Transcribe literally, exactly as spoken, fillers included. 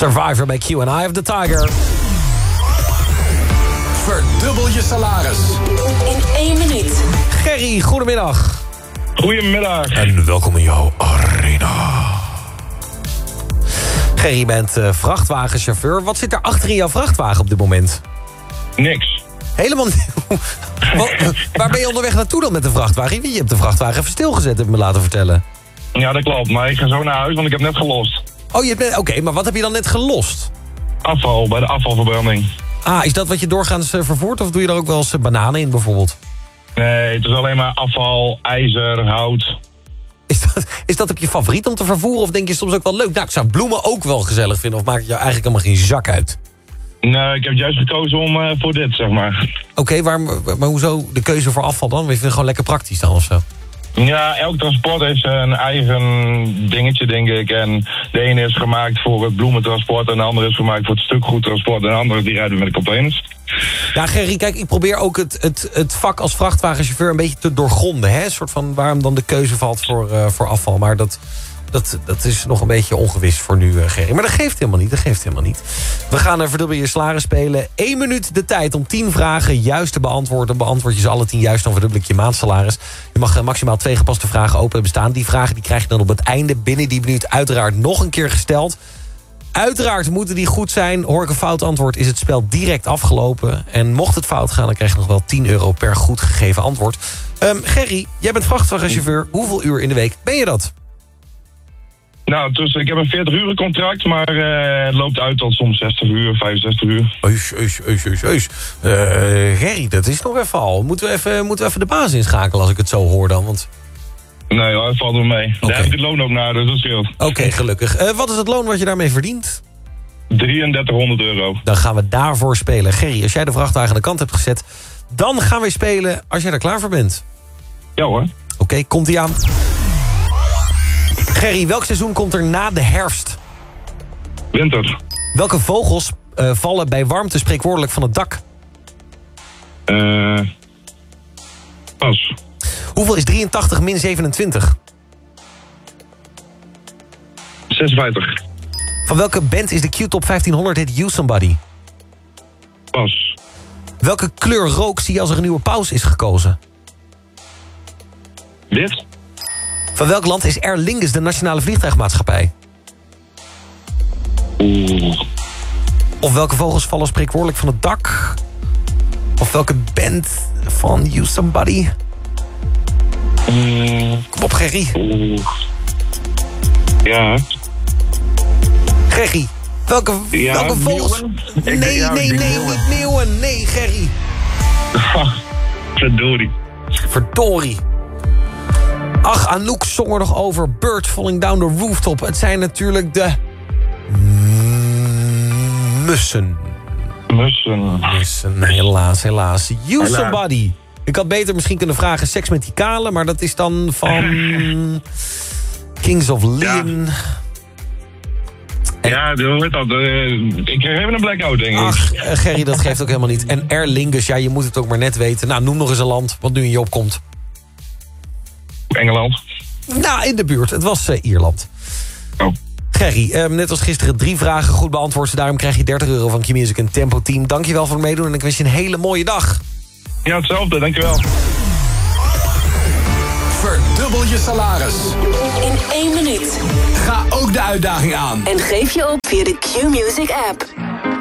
Survivor bij Q en Eye of the Tiger. Verdubbel je salaris. In één minuut. Gerry, goedemiddag. Goedemiddag. En welkom in jouw arena. Gerry, je bent uh, vrachtwagenchauffeur. Wat zit er achter in jouw vrachtwagen op dit moment? Niks. Helemaal niet. Waar ben je onderweg naartoe dan met de vrachtwagen? Je hebt de vrachtwagen even stilgezet, heb ik me laten vertellen. Ja, dat klopt. Maar ik ga zo naar huis, want ik heb net gelost. Oh, je hebt... Oké, okay, maar wat heb je dan net gelost? Afval, bij de afvalverbranding. Ah, is dat wat je doorgaans uh, vervoert? Of doe je er ook wel eens uh, bananen in bijvoorbeeld? Nee, het is alleen maar afval, ijzer, hout. Is dat, is dat ook je favoriet om te vervoeren? Of denk je soms ook wel leuk? Nou, ik zou bloemen ook wel gezellig vinden. Of maakt het jou eigenlijk helemaal geen zak uit? Nee, ik heb juist gekozen om uh, voor dit, zeg maar. Oké, okay, maar, maar hoezo de keuze voor afval dan? Je vindt het gewoon lekker praktisch dan of zo? Ja, elk transport heeft een eigen dingetje, denk ik. En de ene is gemaakt voor het bloementransport... en de andere is gemaakt voor het stukgoedtransport... en de andere die rijden met de containers. Ja, Gerry, kijk, ik probeer ook het, het, het vak als vrachtwagenchauffeur... een beetje te doorgronden, hè? Een soort van waarom dan de keuze valt voor, uh, voor afval. Maar dat, dat, dat is nog een beetje ongewis voor nu, uh, Gerry. Maar dat geeft helemaal niet, dat geeft helemaal niet. We gaan uh, verdubbel je salaris spelen. Eén minuut de tijd om tien vragen juist te beantwoorden. Beantwoord je ze alle tien juist, dan verdubbel ik je maandsalaris. Je mag uh, maximaal twee gepaste vragen open bestaan. Die vragen die krijg je dan op het einde binnen die minuut uiteraard nog een keer gesteld. Uiteraard moeten die goed zijn. Hoor ik een fout antwoord, is het spel direct afgelopen. En mocht het fout gaan, dan krijg je nog wel tien euro per goed gegeven antwoord. Um, Gerry, jij bent vrachtwagenchauffeur. Hoeveel uur in de week ben je dat? Nou, dus ik heb een veertig uur contract, maar uh, het loopt uit tot soms zestig uur, vijfenzestig uur. Eus, eus, eus, eus, eus. Uh, Gerry, dat is nog even al. Moeten we even, moeten we even de baas inschakelen als ik het zo hoor dan? Want... Nee, dat valt er mee. Okay. Daar heb ik het loon ook naar, dus dat scheelt. Oké, okay, gelukkig. Uh, wat is het loon wat je daarmee verdient? drieëndertighonderd euro. Dan gaan we daarvoor spelen. Gerry, als jij de vrachtwagen aan de kant hebt gezet... dan gaan we spelen als jij er klaar voor bent. Ja hoor. Oké, okay, komt-ie aan. Gerry, welk seizoen komt er na de herfst? Winter. Welke vogels uh, vallen bij warmte spreekwoordelijk van het dak? Uh, pas. Hoeveel is drieëntachtig min zevenentwintig? zesenvijftig. Van welke band is de Q-Top vijftienhonderd hit You Somebody? Pas. Welke kleur rook zie je als er een nieuwe paus is gekozen? Wit. Van welk land is Aer Lingus de nationale vliegtuigmaatschappij? Oeh. Of welke vogels vallen spreekwoordelijk van het dak? Of welke band van You Somebody? Mm. Kom op, Gerry. Oeh. Ja. Gerry, welke, ja, welke vogels... Nee, nee, ja, nee, nee, niet meeuwen. Nee, Gerry. Verdorie. Verdorie. Ach, Anouk zong er nog over. Birds falling down the rooftop. Het zijn natuurlijk de... Mussen. Mussen. Mussen, helaas, helaas. You helaas. Somebody. Ik had beter misschien kunnen vragen seks met die kale, maar dat is dan van... Kings of Leon. Ja. En... Ja, hoe heet dat? Uh, ik kreeg even een blackout, denk ik. Ach, uh, Gerry, dat geeft ook helemaal niet. En Aer Lingus, ja, je moet het ook maar net weten. Nou, noem nog eens een land wat nu in je opkomt. Engeland. Nou, in de buurt. Het was uh, Ierland. Oh. Gerry, um, net als gisteren drie vragen goed beantwoord. Daarom krijg je dertig euro van Q-Music en Tempo Team. Dankjewel voor het meedoen en ik wens je een hele mooie dag. Ja, hetzelfde. Dankjewel. Verdubbel je salaris. In één minuut. Ga ook de uitdaging aan. En geef je op via de Q-Music app.